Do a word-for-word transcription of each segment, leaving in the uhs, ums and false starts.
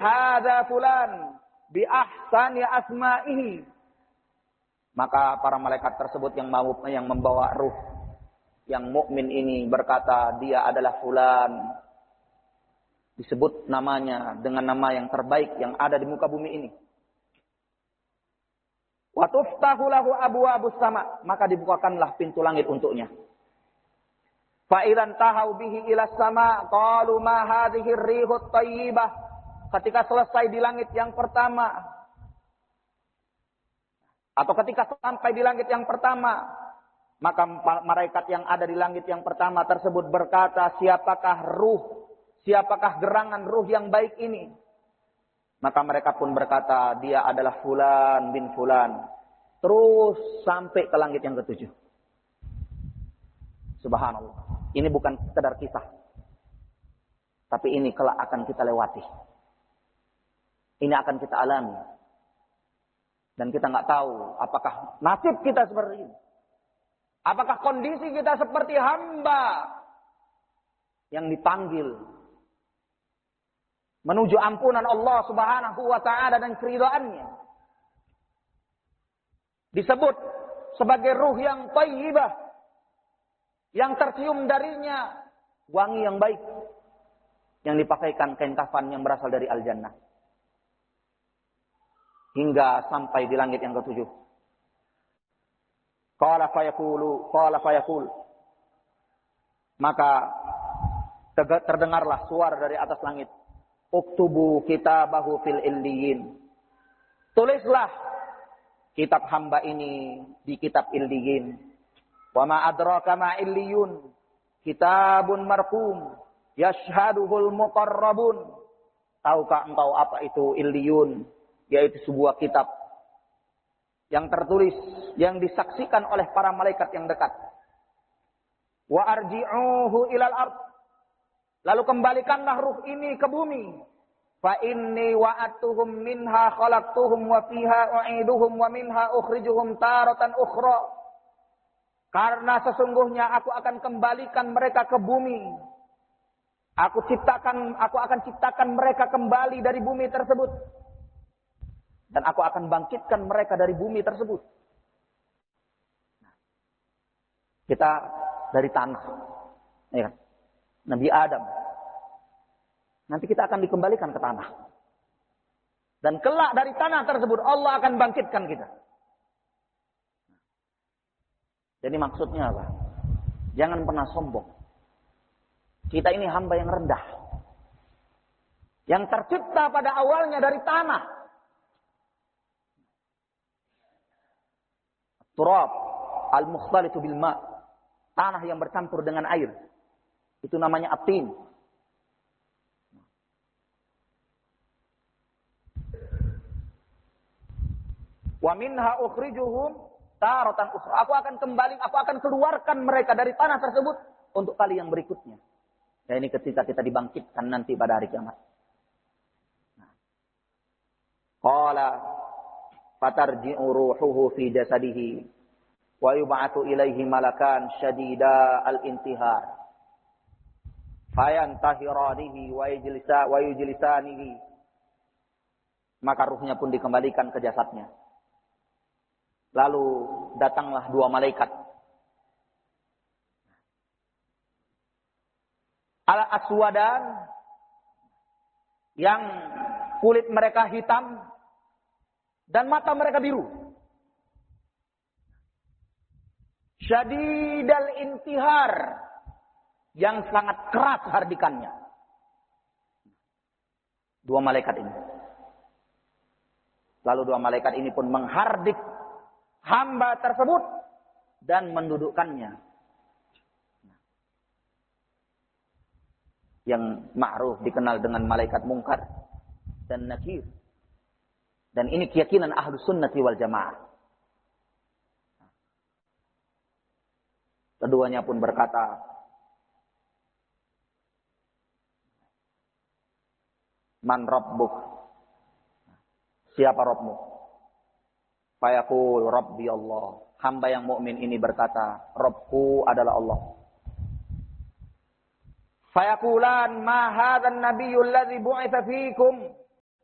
hadza fulan bi ahsani asma'ihi. Maka para malaikat tersebut yang mau yang membawa ruh yang mukmin ini berkata, dia adalah fulan. Disebut namanya dengan nama yang terbaik yang ada di muka bumi ini. Wa tuftahu lahu abwaabus sama, maka dibukakanlah pintu langit untuknya. Fa idzan tahau bihi ila sama qalu ma hadhihi ar-rihut thayyibah. Ketika selesai di langit yang pertama atau ketika sampai di langit yang pertama, maka malaikat yang ada di langit yang pertama tersebut berkata, siapakah ruh, siapakah gerangan ruh yang baik ini? Maka mereka pun berkata, dia adalah fulan bin fulan. Terus sampai ke langit yang ketujuh. Subhanallah. Ini bukan sekedar kisah. Tapi ini kelak akan kita lewati. Ini akan kita alami. Dan kita nggak tahu apakah nasib kita seperti ini. Apakah kondisi kita seperti hamba yang dipanggil menuju ampunan Allah Subhanahu wa taala dan keridhaannya. Disebut sebagai ruh yang thayyibah, yang tercium darinya wangi yang baik, yang dipakaikan kain kafan yang berasal dari al-jannah. Hingga sampai di langit yang ketujuh. Qala fayaqulu, qala fayaqul. Maka terdengarlah suara dari atas langit. Uktubu kitabahu fil illiyin. Tulislah kitab hamba ini di kitab illiyin. Wa ma adraka ma illiyun. Kitabun marqum yashhaduhul muqarrabun. Tahukah engkau apa itu illiyun? Yaitu sebuah kitab yang tertulis, yang disaksikan oleh para malaikat yang dekat. Wa arji'uhu ilal ard. Lalu kembalikanlah ruh ini ke bumi. Fa inni wa'atuhum minha khalaqtuhum wa fiha u'iduhum wa minha ukhrijuhum taratan ukhra. Karena sesungguhnya aku akan kembalikan mereka ke bumi. Aku ciptakan, aku akan ciptakan mereka kembali dari bumi tersebut. Dan aku akan bangkitkan mereka dari bumi tersebut. Kita dari tanah. Ya kan? Nabi Adam. Nanti kita akan dikembalikan ke tanah. Dan kelak dari tanah tersebut Allah akan bangkitkan kita. Jadi maksudnya apa? Jangan pernah sombong. Kita ini hamba yang rendah. Yang tercipta pada awalnya dari tanah. Turab al-mukhtalitu bil ma'. Tanah yang bercampur dengan air. Itu namanya at-tin. Wa minha ukhrijuhum taratan ukhra. Aku akan kembali, aku akan keluarkan mereka dari tanah tersebut untuk kali yang berikutnya. Ya, ini ketika kita dibangkitkan nanti pada hari kiamat. Qala fatarji'u ruhuhu fi jasadihi wa yub'atsu ilaihi malakan syadida al-intihar fayantahiranihi wa yajlisa wa yujlisanihi. Maka ruhnya pun dikembalikan ke jasadnya. Lalu datanglah dua malaikat. Al-aswadan, yang kulit mereka hitam dan mata mereka biru. Syadidal intihar, yang sangat keras hardikannya. Dua malaikat ini. Lalu dua malaikat ini pun menghardik hamba tersebut dan mendudukkannya. Yang ma'ruf dikenal dengan malaikat mungkar dan nakir. Dan ini keyakinan Ahlus Sunnati wal Jamaah. Keduanya pun berkata, Man Rabbuk? Siapa Rabbmu? Fayaqul Rabbi Allah. Hamba yang mukmin ini berkata, Rabbku adalah Allah. Fayaqulan ma hadzal nabiyyu alladzi bu'itsa fiikum?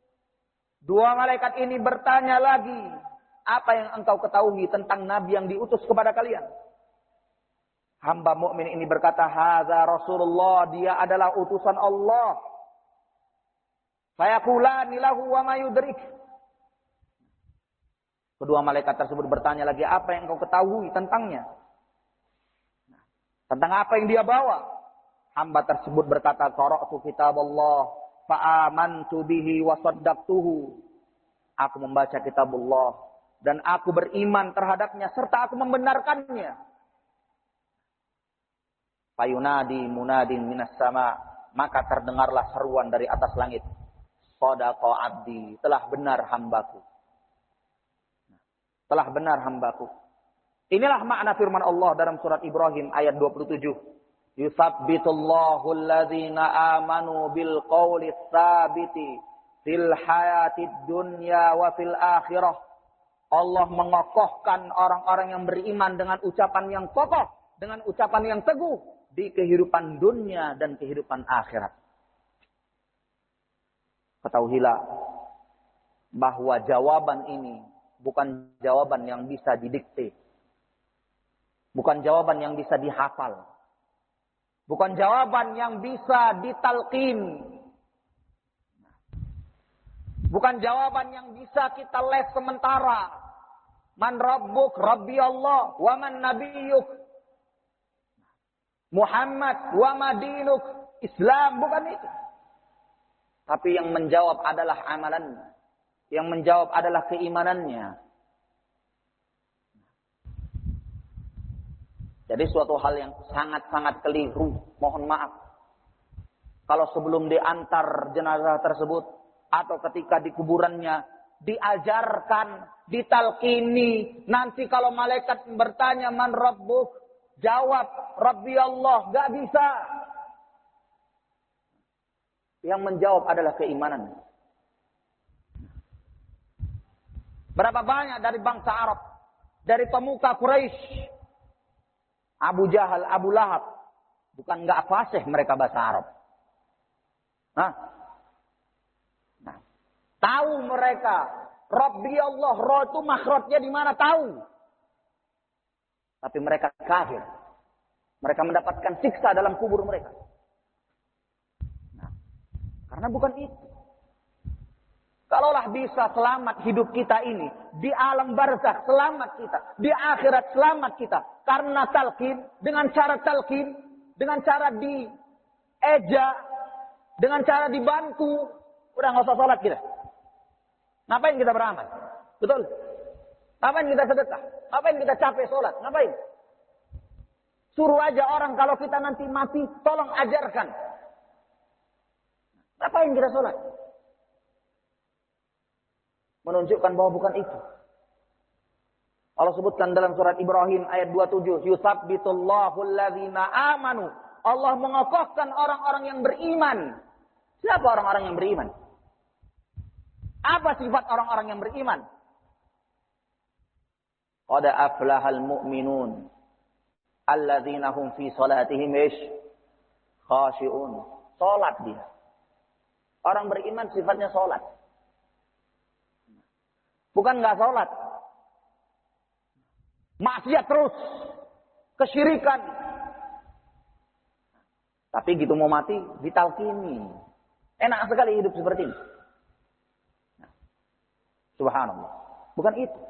Dua malaikat ini bertanya lagi, apa yang engkau ketahui tentang Nabi yang diutus kepada kalian? Hamba mukmin ini berkata, hadza Rasulullah, dia adalah utusan Allah. Fayaqulani lahu wa ma yudrik. Kedua malaikat tersebut bertanya lagi, apa yang engkau ketahui tentangnya? Tentang apa yang dia bawa? Hamba tersebut berkata, qara'tu kitaballah fa amantu bihi wa saddaqtuhu. Aku membaca kitabullah dan aku beriman terhadapnya serta aku membenarkannya. Fayunadi munadin minas sama, maka terdengarlah seruan dari atas langit. Shadaqa abdi, telah benar hambaku. Telah benar hambaku. Inilah makna firman Allah dalam surat Ibrahim ayat dua puluh tujuh. Yusabbitullahu alladhina amanu bil qawli tsabiti fil hayatid dunya wa fil akhirah. Allah mengokohkan orang-orang yang beriman dengan ucapan yang kokoh, dengan ucapan yang teguh di kehidupan dunia dan kehidupan akhirat. Ketahuilah bahwa jawaban ini bukan jawaban yang bisa didikte. Bukan jawaban yang bisa dihafal. Bukan jawaban yang bisa ditalqin. Bukan jawaban yang bisa kita les sementara. Man rabbuk, Rabbi Allah, wa man nabiyyuk, Muhammad, wa madinuk, Islam, bukan itu. Tapi yang menjawab adalah amalannya. Yang menjawab adalah keimanannya. Jadi suatu hal yang sangat-sangat keliru. Mohon maaf. Kalau sebelum diantar jenazah tersebut, atau ketika di kuburannya, diajarkan, ditalkini. Nanti kalau malaikat bertanya, man rabbuk, jawab, Rabbi Allah. Gak bisa. Yang menjawab adalah keimanan. Berapa banyak dari bangsa Arab, dari pemuka Quraisy, Abu Jahal, Abu Lahab, bukan nggak fasih mereka bahasa Arab. Nah, nah, tahu mereka, Rabbi Allah, Ra itu makhrajnya di mana tahu. Tapi mereka kafir. Mereka mendapatkan siksa dalam kubur mereka. Nah, karena bukan itu. Kalaulah bisa selamat hidup kita ini, di alam barzakh selamat kita, di akhirat selamat kita, karena talqin, dengan cara talqin, dengan cara dieja, dengan cara dibantu, udah nggak usah sholat kita. Ngapain kita beramal? Betul? Ngapain kita sedekah? Ngapain kita capek sholat? Ngapain? Suruh aja orang kalau kita nanti mati, tolong ajarkan. Ngapain kita sholat? Menunjukkan bahwa bukan itu. Allah sebutkan dalam surat Ibrahim ayat dua puluh tujuh, yusabbitullahu alladhina amanu. Allah mengokohkan orang-orang yang beriman. Siapa orang-orang yang beriman? Apa sifat orang-orang yang beriman? Qad aflahal mu'minun alladzina hum fi salatihim ish khashi'un. Salat dia. Orang beriman sifatnya salat. Bukan enggak salat. Maksiat terus. Kesyirikan. Tapi gitu mau mati, ditalkini. Enak sekali hidup seperti ini. Subhanallah. Bukan itu.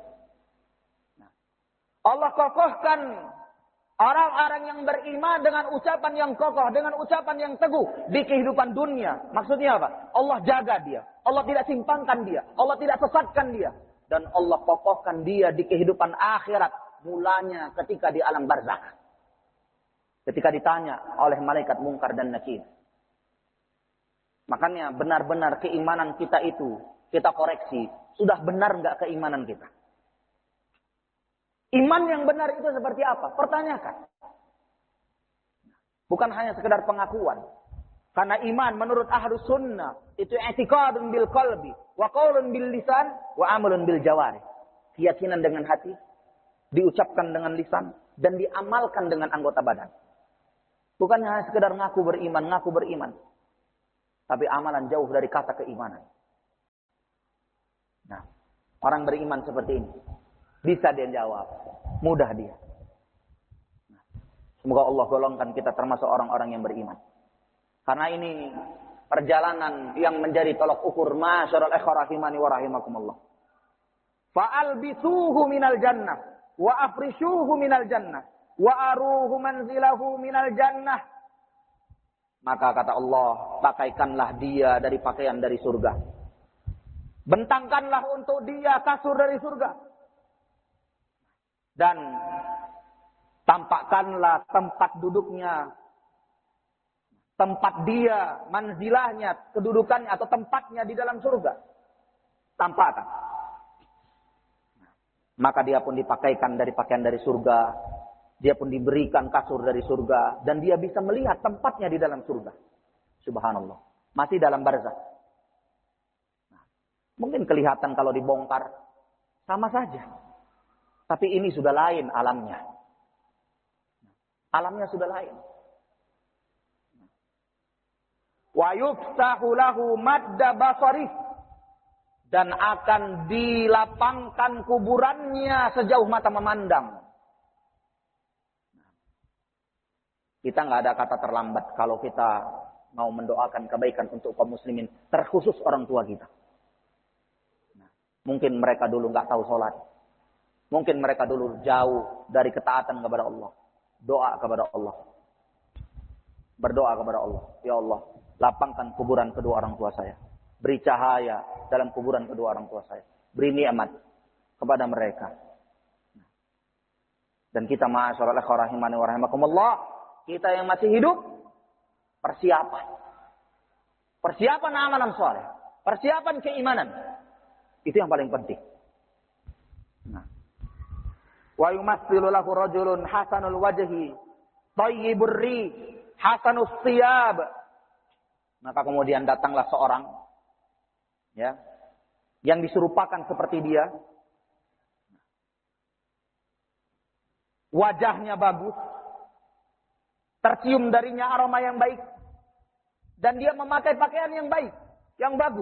Allah kokohkan orang-orang yang beriman dengan ucapan yang kokoh, dengan ucapan yang teguh di kehidupan dunia. Maksudnya apa? Allah jaga dia. Allah tidak simpangkan dia. Allah tidak sesatkan dia. Dan Allah kokohkan dia di kehidupan akhirat. Mulanya ketika di alam barzakh. Ketika ditanya oleh malaikat Munkar dan Nakir. Makanya benar-benar keimanan kita itu, kita koreksi. Sudah benar enggak keimanan kita? Iman yang benar itu seperti apa? Pertanyakan. Bukan hanya sekedar pengakuan. Karena iman menurut ahlus sunnah itu i'tiqadun bil qalbi wa qaulun bil lisan wa amalun bil jawari. Keyakinan dengan hati, diucapkan dengan lisan dan diamalkan dengan anggota badan. Bukan hanya sekedar ngaku beriman, ngaku beriman. Tapi amalan jauh dari kata keimanan. Nah, orang beriman seperti ini bisa dia jawab, mudah dia. Nah, semoga Allah golongkan kita termasuk orang-orang yang beriman. Karena ini perjalanan yang menjadi tolak ukur masyarul ikhwah rahimani wa rahimakumullah. Fa'albisuhu minal jannah wa afrishuhu minal jannah wa aruhu manzilahu minal jannah. Maka kata Allah, pakaikanlah dia dari pakaian dari surga. Bentangkanlah untuk dia kasur dari surga. Dan tampakkanlah tempat duduknya, tempat dia, manzilahnya, kedudukannya atau tempatnya di dalam surga. Tampakkan. Maka dia pun dipakaikan dari pakaian dari surga. Dia pun diberikan kasur dari surga. Dan dia bisa melihat tempatnya di dalam surga. Subhanallah. Masih dalam barzakh. Nah, mungkin kelihatan kalau dibongkar. Sama saja. Tapi ini sudah lain alamnya. Alamnya sudah lain. Wa yuftahu lahu madda basarih. Dan akan dilapangkan kuburannya sejauh mata memandang. Kita nggak ada kata terlambat kalau kita mau mendoakan kebaikan untuk kaum muslimin, terkhusus orang tua kita. Nah, mungkin mereka dulu nggak tahu sholat, mungkin mereka dulu jauh dari ketaatan kepada Allah. Doa kepada Allah, berdoa kepada Allah, ya Allah, lapangkan kuburan kedua orang tua saya, beri cahaya dalam kuburan kedua orang tua saya, beri nikmat kepada mereka. Dan kita ma'asyiral ikhwah rahimani wa rahimakumullah, kita yang masih hidup, persiapan. Persiapan amalan saleh, persiapan keimanan. Itu yang paling penting. Nah. Wa yumassilu lahu rajulun hasanul wajhi, thayyibur ri, hasanus thiyab. Maka kemudian datanglah seorang ya, yang diserupakan seperti dia. Wajahnya bagus, tercium darinya aroma yang baik, dan dia memakai pakaian yang baik, yang bagus.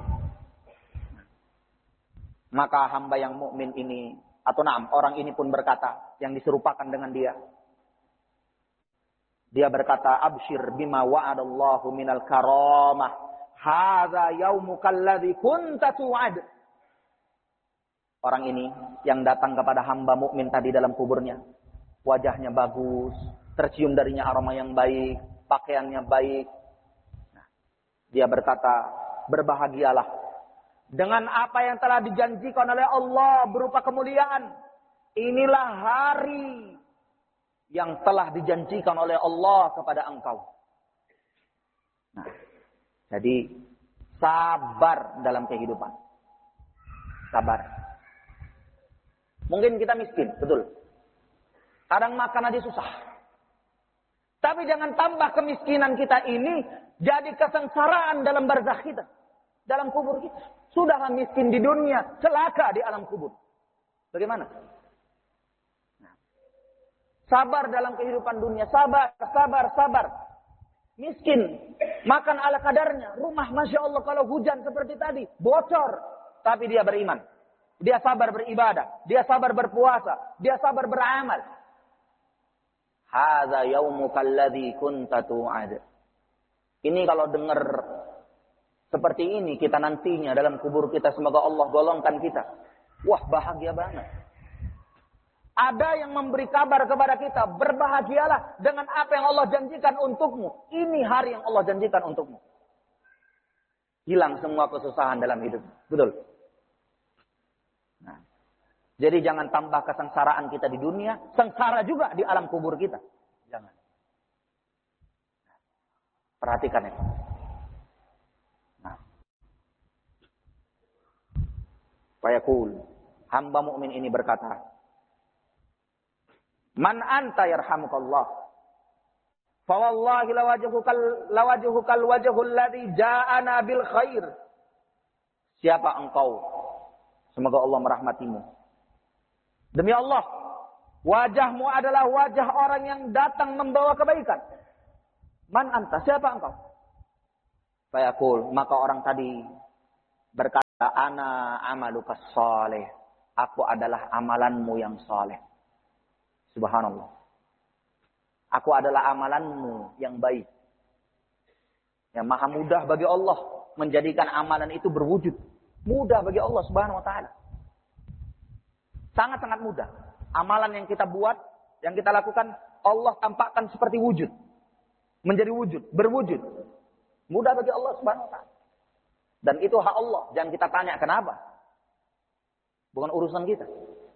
Maka hamba yang mukmin ini, atau naam, orang ini pun berkata, yang diserupakan dengan dia. Dia berkata, abshir bima wa'adallahu minal karamah. Hadza yaumukal ladzi kunta tu'ad. Orang ini yang datang kepada hamba mukmin tadi dalam kuburnya. Wajahnya bagus, tercium darinya aroma yang baik, pakaiannya baik. Nah, dia berkata, berbahagialah dengan apa yang telah dijanjikan oleh Allah berupa kemuliaan. Inilah hari yang telah dijanjikan oleh Allah kepada engkau. Nah, jadi sabar dalam kehidupan. Sabar. Mungkin kita miskin, betul. Kadang makan aja susah. Tapi jangan tambah kemiskinan kita ini jadi kesengsaraan dalam barzakh kita, dalam kubur kita. Sudahlah miskin di dunia, celaka di alam kubur. Bagaimana? Nah, sabar dalam kehidupan dunia, sabar, sabar, sabar. Miskin, makan ala kadarnya. Rumah, Masya Allah, kalau hujan seperti tadi, bocor. Tapi dia beriman. Dia sabar beribadah. Dia sabar berpuasa. Dia sabar beramal. Hadza yaumukal ladzi kunta tu'ad. Ini kalau dengar seperti ini kita nantinya dalam kubur kita, semoga Allah golongkan kita. Wah, bahagia banget. Ada yang memberi kabar kepada kita, berbahagialah dengan apa yang Allah janjikan untukmu. Ini hari yang Allah janjikan untukmu. Hilang semua kesusahan dalam hidup. Betul. Nah, jadi jangan tambah kesengsaraan kita di dunia, sengsara juga di alam kubur kita. Jangan. Perhatikan ya. Nah. Fayaqul, hamba mukmin ini berkata, "Man anta yarhamukallah? Fa wallahi lawajhukal lawajhukal wajhul ladzi ja'ana bil khair." Siapa engkau? Semoga Allah merahmatimu. Demi Allah, wajahmu adalah wajah orang yang datang membawa kebaikan. Man anta? Siapa engkau? Fayaqul, maka orang tadi berkata, Ana amalukas saleh. Aku adalah amalanmu yang saleh. Subhanallah. Aku adalah amalanmu yang baik. Yang maha mudah bagi Allah menjadikan amalan itu berwujud. Mudah bagi Allah Subhanahu wa taala. Sangat-sangat mudah. Amalan yang kita buat, yang kita lakukan, Allah tampakkan seperti wujud. Menjadi wujud, berwujud. Mudah bagi Allah Subhanahu wa taala. Dan itu hak Allah, jangan kita tanya kenapa. Bukan urusan kita.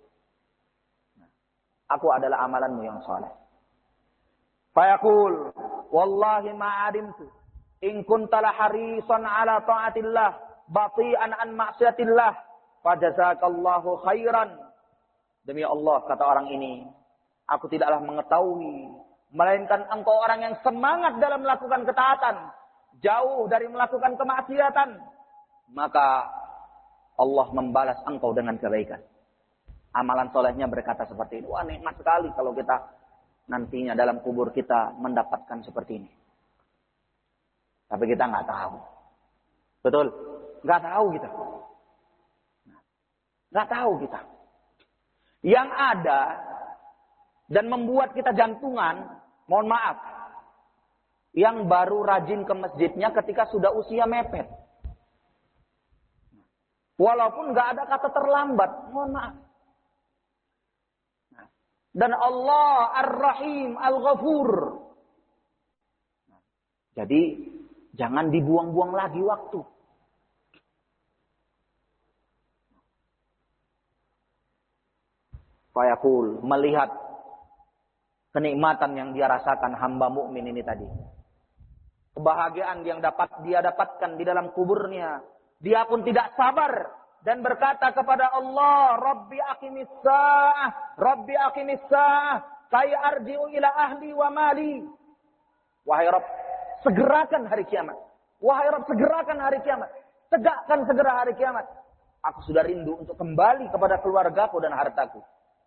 Aku adalah amalanmu yang saleh. Fayaqul, wallahi ma'adimtu in kunta la harisan ala ta'atillah bati'an an ma'siyatillah fajazakallahu khairan. Demi Allah, kata orang ini, aku tidaklah mengetahui melainkan engkau orang yang semangat dalam melakukan ketaatan, jauh dari melakukan kemaksiatan, maka Allah membalas engkau dengan kebaikan. Amalan solehnya berkata seperti ini. Wah, nikmat sekali kalau kita nantinya dalam kubur kita mendapatkan seperti ini. Tapi kita nggak tahu. Betul? Nggak tahu kita. Nggak tahu kita. Yang ada dan membuat kita jantungan, mohon maaf, yang baru rajin ke masjidnya ketika sudah usia mepet. Walaupun nggak ada kata terlambat, mohon maaf. Dan Allah Ar-Rahim Al-Ghafur. Jadi jangan dibuang-buang lagi waktu. Fayaqul, melihat kenikmatan yang dia rasakan hamba mukmin ini tadi. Kebahagiaan yang dapat dia dapatkan di dalam kuburnya. Dia pun tidak sabar dan berkata kepada Allah, Rabbi aqimis sa'ah, Rabbi aqimis sa'ah, saya arji'u ila ahli wa mali. Wahai Rabb, segerakan hari kiamat. Wahai Rabb, segerakan hari kiamat. Tegakkan segera hari kiamat. Aku sudah rindu untuk kembali kepada keluargaku dan hartaku.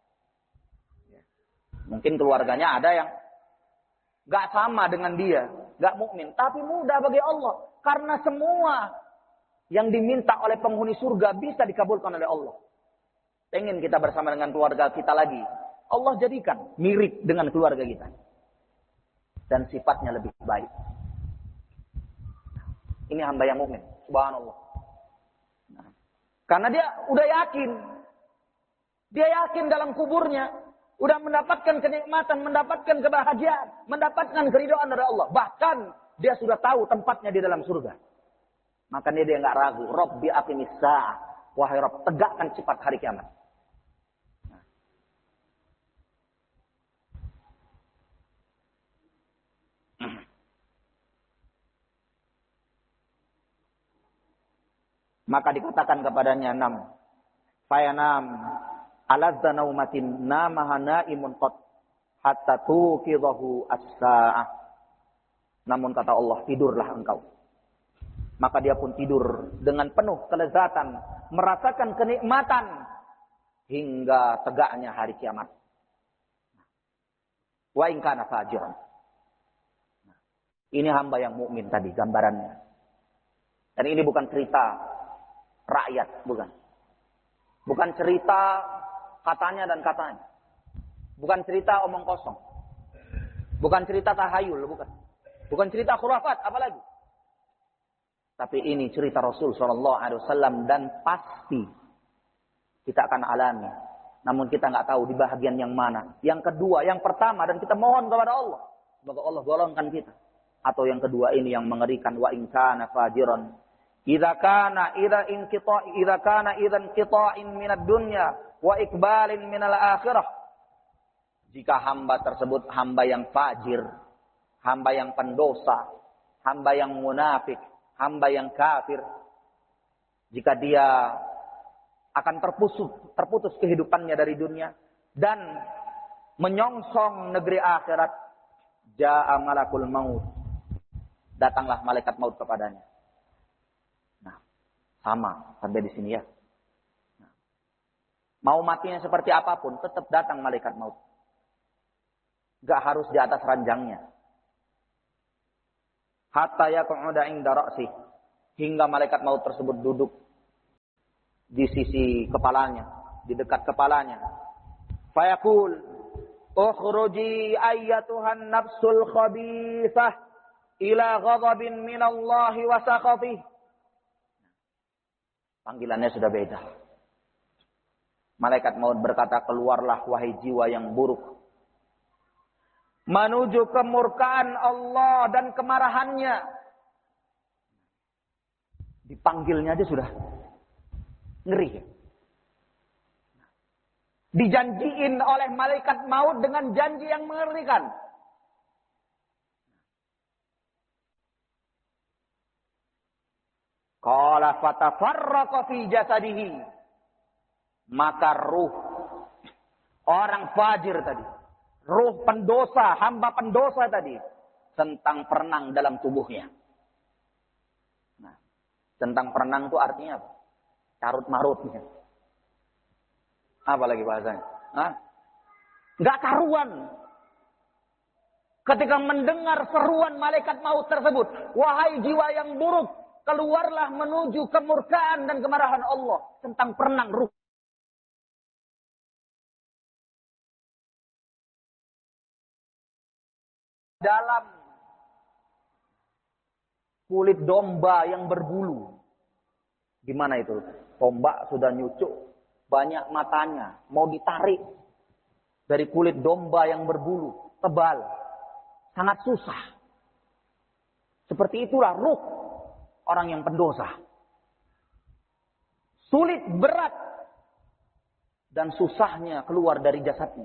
Mungkin keluarganya ada yang gak sama dengan dia, gak mukmin, tapi mudah bagi Allah. Karena semua yang diminta oleh penghuni surga bisa dikabulkan oleh Allah. Pengen kita bersama dengan keluarga kita lagi, Allah jadikan mirip dengan keluarga kita. Dan sifatnya lebih baik. Ini hamba yang mukmin, subhanallah. Nah, karena dia udah yakin. Dia yakin dalam kuburnya. Udah mendapatkan kenikmatan, mendapatkan kebahagiaan, mendapatkan keridhaan dari Allah. Bahkan dia sudah tahu tempatnya di dalam surga. Makanya dia nggak ragu. Rabbi aqimis sa'ah. Wahai Rabb, tegakkan cepat hari kiamat. Nah. Maka dikatakan kepadanya, nam. Fayanam. Alazza naumatin namaha naimun qad hatta tuqidahu as-sa'ah. Namun kata Allah, tidurlah engkau. Maka dia pun tidur dengan penuh kelezatan, merasakan kenikmatan hingga tegaknya hari kiamat. Wa in kana fajiran. Ini hamba yang mukmin tadi gambarannya. Dan ini bukan cerita rakyat, bukan. Bukan cerita katanya dan katanya. Bukan cerita omong kosong. Bukan cerita tahayul, bukan. Bukan cerita khurafat, apalagi. Tapi ini cerita Rasul shallallahu alaihi wasallam dan pasti kita akan alami. Namun kita nggak tahu di bahagian yang mana. Yang kedua, yang pertama, dan kita mohon kepada Allah. Semoga Allah golongkan kita. Atau yang kedua ini yang mengerikan, wa in kana fajiran. Idza kana idza inqita' idza kana idzan qita'in minad dunya wa iqbalin minal akhirah. Jika hamba tersebut hamba yang fajir, hamba yang pendosa, hamba yang munafik, hamba yang kafir, jika dia akan terputus, terputus kehidupannya dari dunia dan menyongsong negeri akhirat, ja'a malakul maut, datanglah malaikat maut kepadanya. Nah, sama sampai di sini ya. Nah, mau matinya seperti apapun, tetap datang malaikat maut. Gak harus di atas ranjangnya. Hatta yaq'uda 'inda ra'si, hingga malaikat maut tersebut duduk di sisi kepalanya, di dekat kepalanya. Fayaqul, ukhruji ayyatuhan nafsul khabithah ila ghadabin minallahi wa sakhatih. Panggilannya sudah beda. Malaikat maut berkata, keluarlah wahai jiwa yang buruk, menuju kemurkaan Allah dan kemarahannya. Dipanggilnya aja sudah ngeri. Dijanjiin oleh malaikat maut dengan janji yang mengerikan. Qala fatafarraqa fi jasadihi. Maka ruh orang fajir tadi, ruh pendosa, hamba pendosa tadi, centang perenang dalam tubuhnya. Nah, centang perenang itu artinya apa? Carut marutnya. Apa lagi bahasanya? Hah? Nggak karuan. Ketika mendengar seruan malaikat maut tersebut, wahai jiwa yang buruk, keluarlah menuju kemurkaan dan kemarahan Allah. Centang perenang ruh. Dalam kulit domba yang berbulu. Gimana itu? Tombak sudah nyucuk, banyak matanya, mau ditarik dari kulit domba yang berbulu, tebal, sangat susah. Seperti itulah ruh orang yang pendosa. Sulit, berat, dan susahnya keluar dari jasadnya.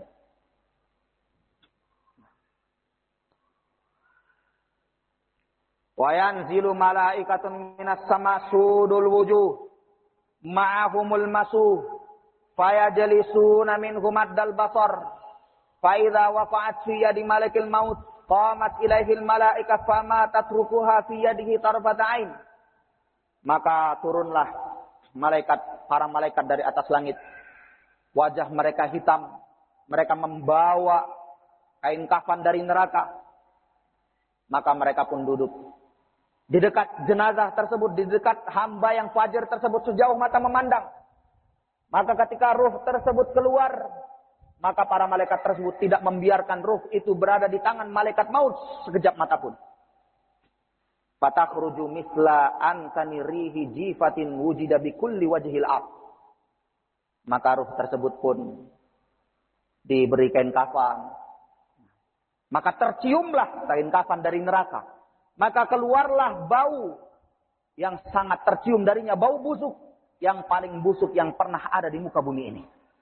Wa yanzilu malaikatun minas sama sudul wujuh ma'ahumul masuh fayajlisuna minhum addal basar fa idza waqa'at fi yadi malikil maut qamat ilaihil malaikah fama tatrukuha fi yadihi tarfat ain. Maka turunlah malaikat, para malaikat dari atas langit. Wajah mereka hitam, mereka membawa kain kafan dari neraka. Maka mereka pun duduk di dekat jenazah tersebut, di dekat hamba yang fajir tersebut sejauh mata memandang. Maka ketika ruh tersebut keluar, maka para malaikat tersebut tidak membiarkan ruh itu berada di tangan malaikat maut sekejap mata pun. Fatakhruju misla antani rihi jifatin wujida bi kulli wajhil ard. Maka ruh tersebut pun diberi kain kafan. Maka terciumlah kain kafan dari neraka. Maka keluarlah bau yang sangat tercium darinya, bau busuk, yang paling busuk yang pernah ada di muka bumi ini.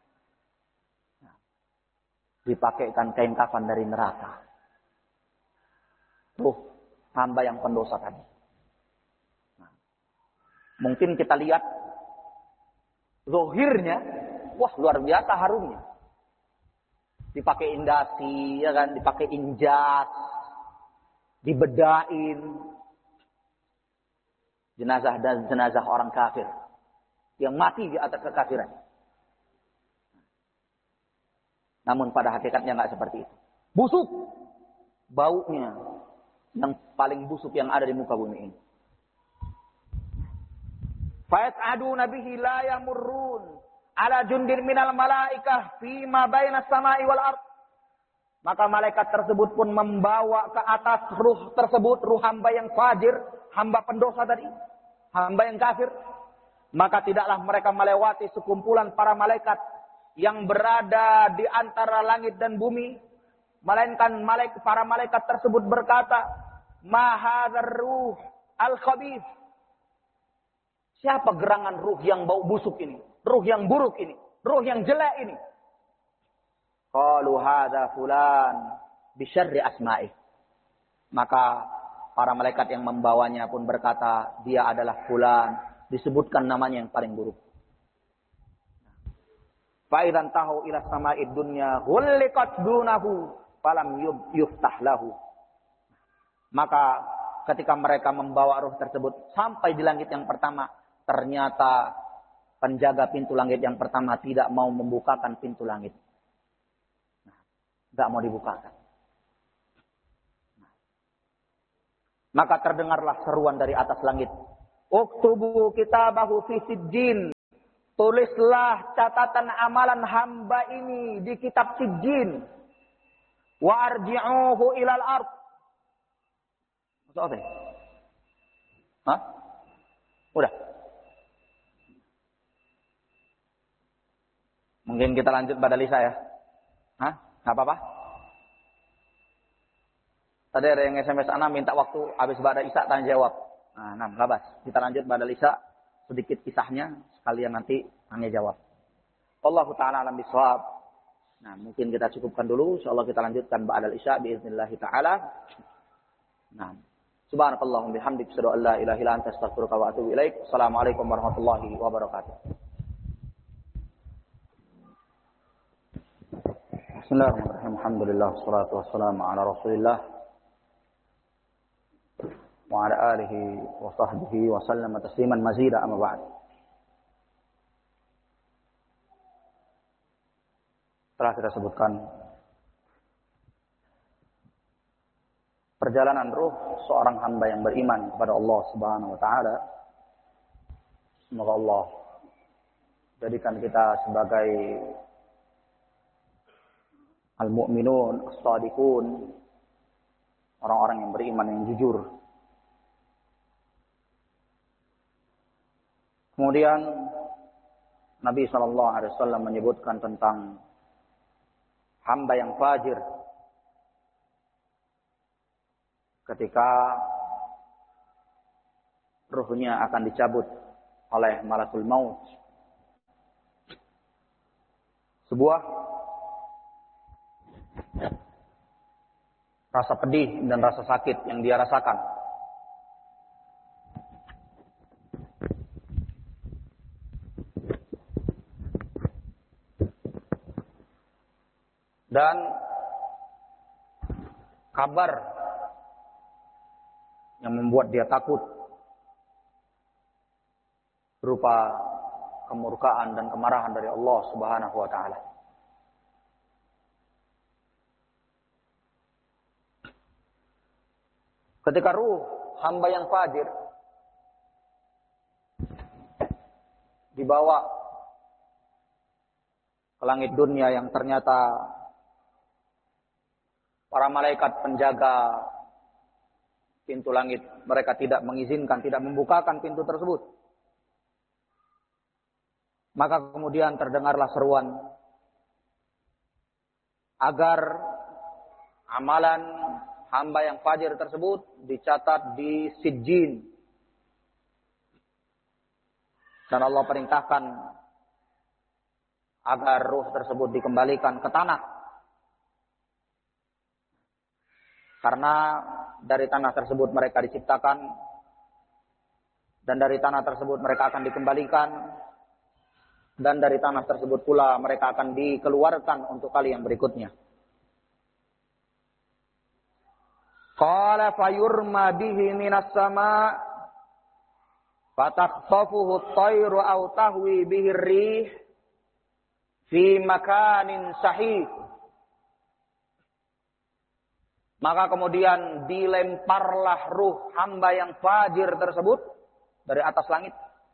Dipakaikan kain kafan dari neraka. Tuh, hamba yang pendosa tadi. Nah, mungkin kita lihat zohirnya, wah luar biasa harumnya. Dipakai indasi, ya kan, dipakai injas, dibedain jenazah dan jenazah orang kafir yang mati di atas kekafiran. Namun pada hakikatnya nggak seperti itu. Busuk baunya, yang paling busuk yang ada di muka bumi ini. Fayas'aduna bihi la yamurrun ala jundin minal malaikah fima baina samai wal ard. Maka malaikat tersebut pun membawa ke atas ruh tersebut, ruh hamba yang fajir, hamba pendosa tadi, hamba yang kafir. Maka tidaklah mereka melewati sekumpulan para malaikat yang berada di antara langit dan bumi, melainkan malaikat, para malaikat tersebut berkata, "Ma hadzal ruh al-khabith." Siapa gerangan ruh yang bau busuk ini? Ruh yang buruk ini? Ruh yang jelek ini? Qalu hadza fulan bi syarri asma'i. Maka para malaikat yang membawanya pun berkata, dia adalah fulan, disebutkan namanya yang paling buruk. Fa idzan tahu ila sama'id dunya ghulliqat dunahu falam yuftah lahu. Maka ketika mereka membawa ruh tersebut sampai di langit yang pertama, ternyata penjaga pintu langit yang pertama tidak mau membukakan pintu langit. Tidak mau dibukakan. Maka terdengarlah seruan dari atas langit. Uktubu kitabahu fi sijjin tulislah catatan amalan hamba ini di kitab Sijjin. Wa arji'uhu ilal ard. Maksud apa? Hah? Udah. Mungkin kita lanjut pada Lisa ya. Hah? Nggak apa-apa? Tadi ada yang S M S Ana minta waktu habis pada Isya tanya jawab. Nah, enam, labas. Kita lanjut pada Lisa sedikit kisahnya sekalian nanti tanya jawab. Wallahu taala alam bisawab. Nah, mungkin kita cukupkan dulu, insyaallah kita lanjutkan ba'da Isya باذنillah taala. Nah, subhanakallahumma bihamdika asyhadu an la ilaha illa anta astaghfiruka wa atubu ilaik. Assalamualaikum warahmatullahi wabarakatuh. Bismillahirrahmanirrahim. Alhamdulillah wassalatu wassalamu ala Rasulillah wa ala alihi wa sahbihi wa sallama tasliman mazida amma ba'd. Telah kita sebutkan perjalanan ruh seorang hamba yang beriman kepada Allah Subhanahu wa taala. Semoga Allah jadikan kita sebagai al-mu'minun, as-sadiqun, orang-orang yang beriman yang jujur. Kemudian Nabi shallallahu alaihi wasallam menyebutkan tentang hamba yang fajir ketika ruhnya akan dicabut oleh malakul maut. Sebuah rasa pedih dan rasa sakit yang dia rasakan. Dan kabar yang membuat dia takut berupa kemurkaan dan kemarahan dari Allah Subhanahu wa taala. Ketika ruh hamba yang fajir dibawa ke langit dunia yang ternyata para malaikat penjaga pintu langit mereka tidak mengizinkan, tidak membukakan pintu tersebut. Maka kemudian terdengarlah seruan agar amalan hamba yang fajir tersebut dicatat di Sijjin. Dan Allah perintahkan agar ruh tersebut dikembalikan ke tanah. Karena dari tanah tersebut mereka diciptakan. Dan dari tanah tersebut mereka akan dikembalikan. Dan dari tanah tersebut pula mereka akan dikeluarkan untuk kali yang berikutnya. Qala fayurma bihi minas sama' fatakhtafuhu at-tayru aw tahwi bihi ar-rih fi makanin sahih. Maka kemudian dilemparlah ruh hamba yang fajir tersebut dari atas langit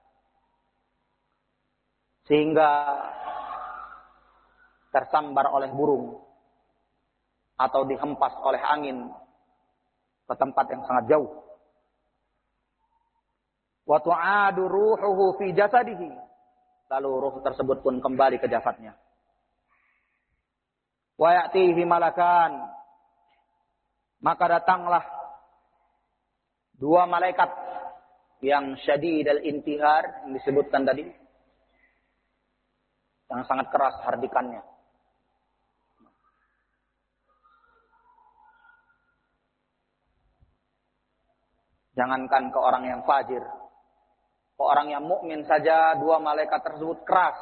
sehingga tersambar oleh burung atau dihempas oleh angin ke tempat yang sangat jauh. Wa tu'adu ruhuhu fi jasadihi. Lalu ruh tersebut pun kembali ke jasadnya. Wa ya'tihi malakan. Maka datanglah dua malaikat yang syadid al-intihar yang disebutkan tadi. Yang sangat keras hardikannya. Jangankan ke orang yang fajir. Ke orang yang mukmin saja dua malaikat tersebut keras.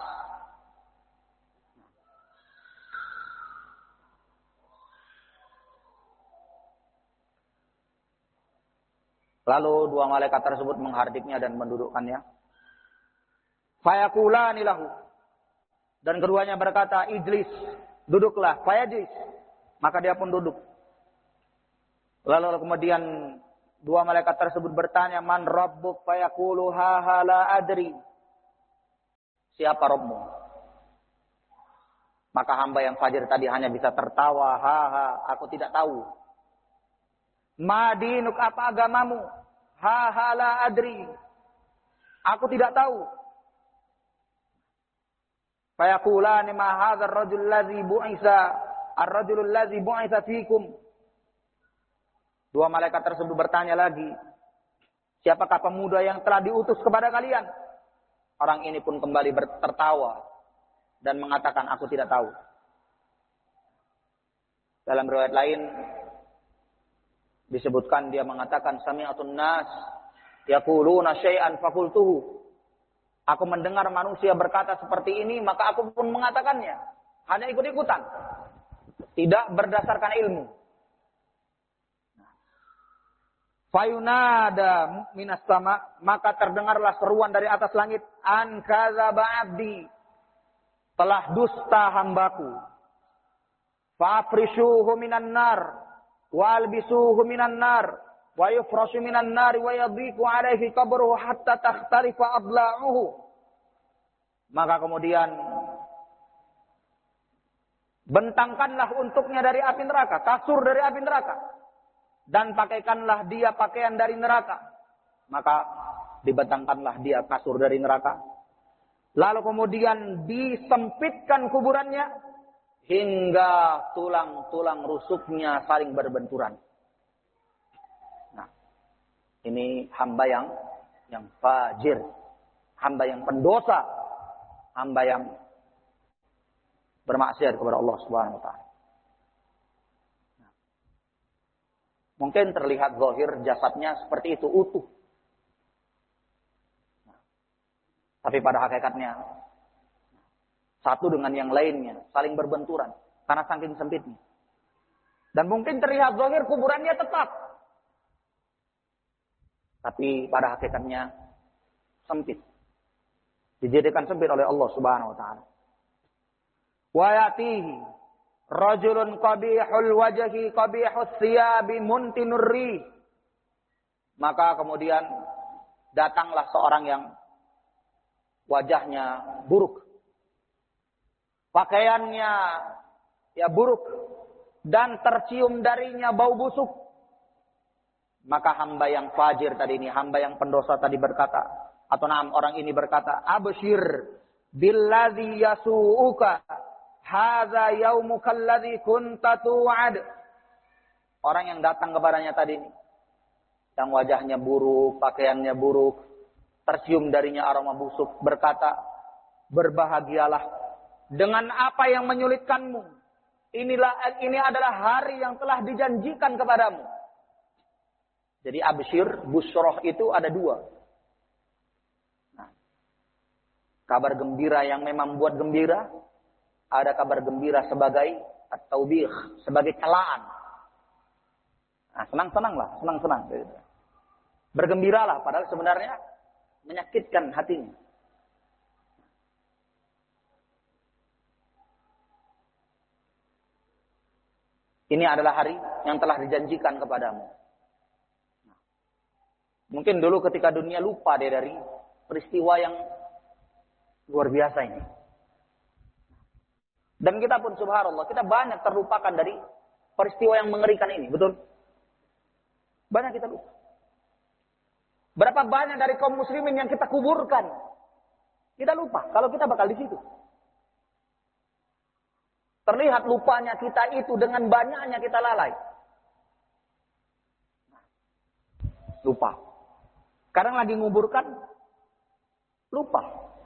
Lalu dua malaikat tersebut menghardiknya dan mendudukkannya. Fayaqulani lahu. Dan keduanya berkata, "Ijlis, duduklah." Fayajlis. Maka dia pun duduk. Lalu kemudian dua malaikat tersebut bertanya, "Man rabbuk?" Fayaqulu, "Ha ha la adri." siapa Rabbmu? Maka hamba yang fajir tadi hanya bisa tertawa, haha, aku tidak tahu. Ma dinuk, apa agamamu? Haha, la adri, aku tidak tahu. Fayaqulani ma hadzal rajul ladzi bu'isa, ar-rajulul ladzi bu'isa fikum. Dua malaikat tersebut bertanya lagi, siapakah pemuda yang telah diutus kepada kalian? Orang ini pun kembali tertawa dan mengatakan, aku tidak tahu. Dalam riwayat lain disebutkan dia mengatakan, sami'atun nas yaquluna syai'an faqultuhu. Aku mendengar manusia berkata seperti ini, maka aku pun mengatakannya. Hanya ikut-ikutan, tidak berdasarkan ilmu. Fayunada minas sama, maka terdengarlah seruan dari atas langit, an kadzaba abdi, telah dusta hambaku. Fa'afrishuhu minan nar, walbisuhu minan nar, wa yufrashu minan nar, wa yadhiqu alaihi qabruhu hatta takhtarifa abla'uhu. Maka kemudian bentangkanlah untuknya dari api neraka, kasur dari api neraka, dan pakaikanlah dia pakaian dari neraka. Maka dibentangkanlah dia kasur dari neraka. Lalu kemudian disempitkan kuburannya hingga tulang-tulang rusuknya saling berbenturan. Nah, ini hamba yang yang fajir, hamba yang pendosa, hamba yang bermaksiat kepada Allah Subhanahu wa taala. Mungkin terlihat zahir jasadnya seperti itu, utuh. Tapi pada hakikatnya satu dengan yang lainnya saling berbenturan karena saking sempitnya. Dan mungkin terlihat zahir kuburannya tetap, tapi pada hakikatnya sempit. Dijadikan sempit oleh Allah Subhanahu wa taala. Wa yatihi rajulun qabihul wajhi qabihus thiyabi muntinur rih. Maka kemudian datanglah seorang yang wajahnya buruk, pakaiannya ya buruk, dan tercium darinya bau busuk. Maka hamba yang fajir tadi ini, hamba yang pendosa tadi berkata, atau nam orang ini berkata, abshir billadzi yasuuka hadza yaumuka alladzi kunta tu'ad. Orang yang datang kepadanya tadi ini, yang wajahnya buruk, pakaiannya buruk, tercium darinya aroma busuk, berkata, berbahagialah dengan apa yang menyulitkanmu. Inilah ini adalah hari yang telah dijanjikan kepadamu. Jadi absyir, busroh itu ada dua. Nah, kabar gembira yang memang buat gembira, ada kabar gembira sebagai at-taubih, sebagai celaan. Nah, senang-senanglah, senang-senang. Bergembiralah, padahal sebenarnya menyakitkan hatinya. Ini adalah hari yang telah dijanjikan kepadamu. Mungkin dulu ketika dunia lupa dia dari peristiwa yang luar biasa ini. Dan kita pun subhanallah, kita banyak terlupakan dari peristiwa yang mengerikan ini, betul? Banyak kita lupa. Berapa banyak dari kaum muslimin yang kita kuburkan. Kita lupa kalau kita bakal di situ. Terlihat lupanya kita itu dengan banyaknya kita lalai. Lupa. Sekarang lagi nguburkan, lupa.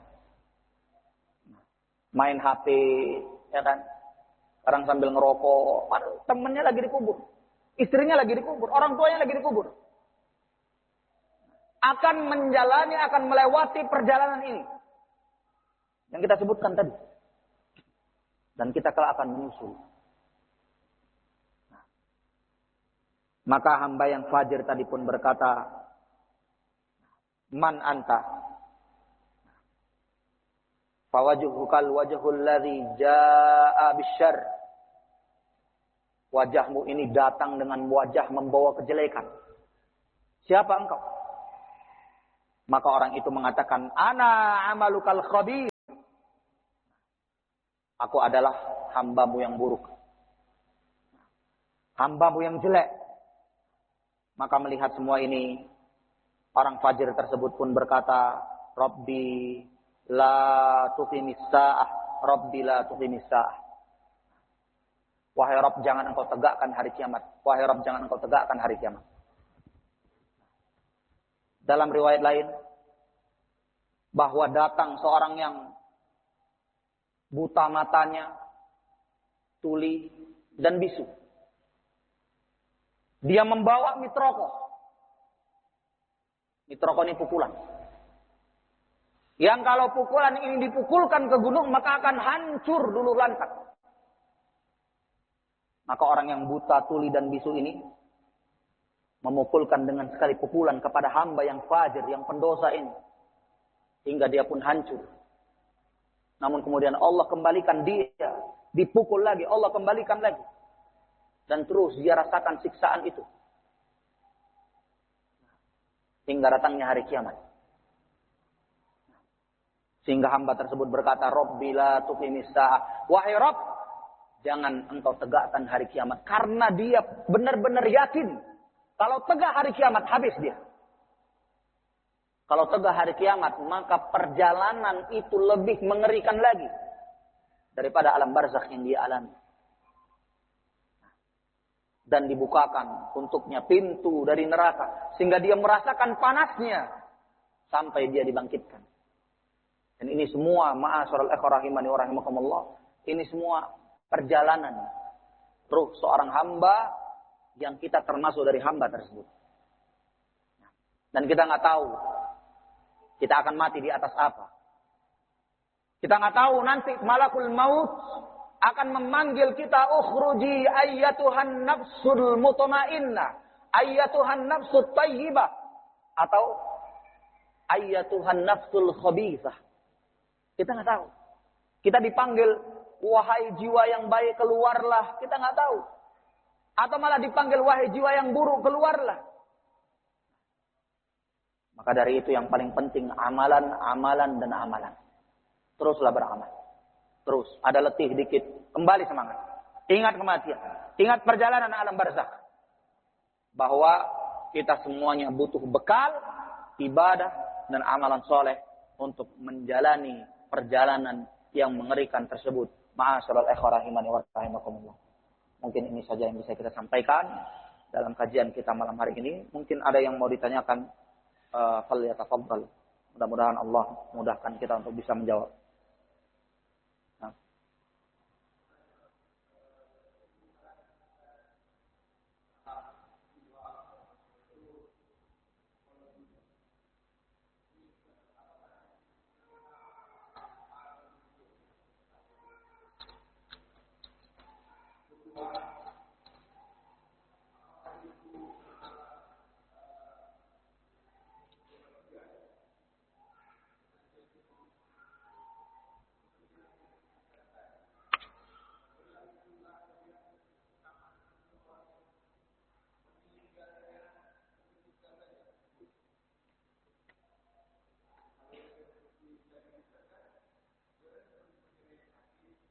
Main H P, ya kan? Sekarang sambil ngerokok, temennya lagi dikubur. Istrinya lagi dikubur, orang tuanya lagi dikubur. Akan menjalani, akan melewati perjalanan ini. Yang kita sebutkan tadi. Dan kita kelak akan menyusul. Nah. Maka hamba yang fajir tadi pun berkata, man anta? Fawajuhukal wajhul ladzi jaa bisyarr. Wajahmu ini datang dengan wajah membawa kejelekan. Siapa engkau? Maka orang itu mengatakan, ana amalukal khabith. Aku adalah hambamu yang buruk. Hambamu yang jelek. Maka melihat semua ini, orang fajir tersebut pun berkata, Rabbi la tuqimis sa'ah, Rabbi la tuqimis sa'ah. Wahai Rabb, jangan engkau tegakkan hari kiamat. Wahai Rabb, jangan engkau tegakkan hari kiamat. Dalam riwayat lain, bahwa datang seorang yang buta matanya, tuli, dan bisu. Dia membawa mitroko. Mitroko ini pukulan. Yang kalau pukulan ini dipukulkan ke gunung, maka akan hancur dulu lantak. Maka orang yang buta, tuli, dan bisu ini memukulkan dengan sekali pukulan kepada hamba yang fajir, yang pendosa ini. Hingga dia pun hancur. Namun kemudian Allah kembalikan dia. Dipukul lagi, Allah kembalikan lagi. Dan terus dia rasakan siksaan itu. Hingga datangnya hari kiamat. Sehingga hamba tersebut berkata, Rabbi la tuqimis sa'ah. Wahai Rabb, jangan engkau tegakkan hari kiamat. Karena dia benar-benar yakin. Kalau tegak hari kiamat, habis dia. Kalau tegak hari kiamat, maka perjalanan itu lebih mengerikan lagi. Daripada alam barzakh yang dia alami. Dan dibukakan untuknya pintu dari neraka. Sehingga dia merasakan panasnya. Sampai dia dibangkitkan. Dan ini semua, ma'asyiral ikhwah rahimani wa rahimakumullah. Ini semua perjalanan ruh seorang hamba yang kita termasuk dari hamba tersebut. Dan kita nggak tahu kita akan mati di atas apa. Kita nggak tahu nanti malakul maut akan memanggil kita, ukhruji ayyatuhan nafsul mutmainnah, ayyatuhan nafsut tayyibah, atau ayyatuhan nafsul khabithah. Kita nggak tahu. Kita dipanggil, wahai jiwa yang baik, keluarlah. Kita nggak tahu. Atau malah dipanggil, wahai jiwa yang buruk, keluarlah. Maka dari itu yang paling penting, amalan, amalan, dan amalan. Teruslah beramal. Terus, ada letih dikit, kembali semangat. Ingat kematian. Ingat perjalanan alam barzakh. Bahwa kita semuanya butuh bekal, ibadah, dan amalan soleh untuk menjalani perjalanan yang mengerikan tersebut. Ma'asyiral ikhwah rahimani wa rahimakumullah. Mungkin ini saja yang bisa kita sampaikan dalam kajian kita malam hari ini. Mungkin ada yang mau ditanyakan, uh, falyatafaddal. Mudah-mudahan Allah mudahkan kita untuk bisa menjawab.